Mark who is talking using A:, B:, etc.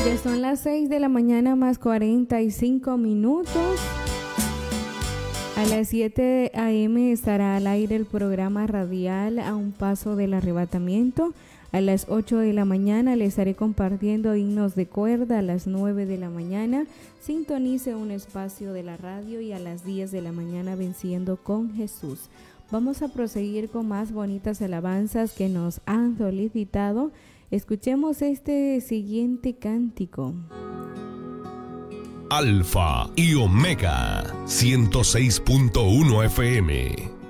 A: Ya son las 6 de la mañana más 45 minutos. A las 7 a.m. estará al aire el programa radial A un Paso del Arrebatamiento. A las 8 de la mañana le estaré compartiendo himnos de cuerda. A las 9 de la mañana sintonice un espacio de la radio y a las 10 de la mañana Venciendo con Jesús. Vamos a proseguir con más bonitas alabanzas que nos han solicitado. Escuchemos este siguiente cántico.
B: Alfa y Omega 106.1 FM.